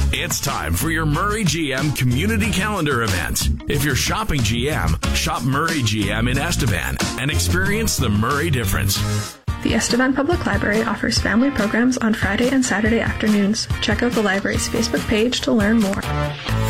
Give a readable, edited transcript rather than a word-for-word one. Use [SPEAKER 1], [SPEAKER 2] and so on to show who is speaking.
[SPEAKER 1] It's time for your Murray GM Community Calendar event. If you're shopping GM, shop Murray GM in Estevan and experience the Murray difference.
[SPEAKER 2] The Estevan Public Library offers family programs on Friday and Saturday afternoons. Check out the library's Facebook page to learn more.